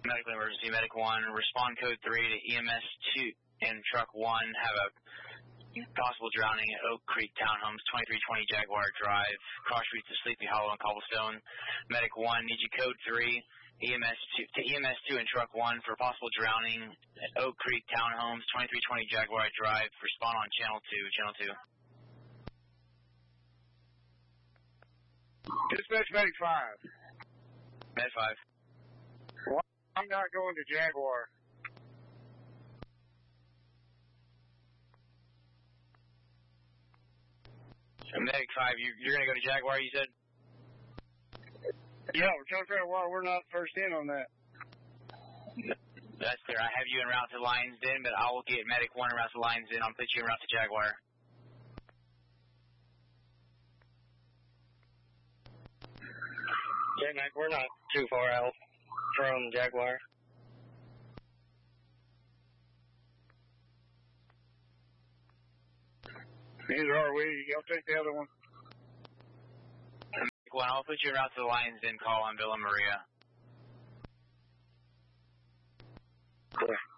Medical emergency, Medic 1. Respond code 3 to EMS 2 and truck 1. Have a possible drowning at Oak Creek Townhomes, 2320 Jaguar Drive. Cross streets to Sleepy Hollow and Cobblestone. Medic 1, need you code 3. EMS 2 and truck 1 for possible drowning at Oak Creek Townhomes, 2320 Jaguar Drive. Respond on channel 2. Channel 2. Dispatch Medic 5. Med 5. I'm not going to Jaguar. Medic 5, you're going to go to Jaguar, you said? Yeah, we're trying to figure out why we're not first in on that. That's clear. I have you en route to Lions Den, but I will get Medic 1 en route to Lions Den. I'll put you en route to Jaguar. Yeah, Mike, we're not too far out from Jaguar. Neither are we. Y'all take the other one. Medic 1, I'll put you en route to the Lions Den. Call on Villa Maria. Cool.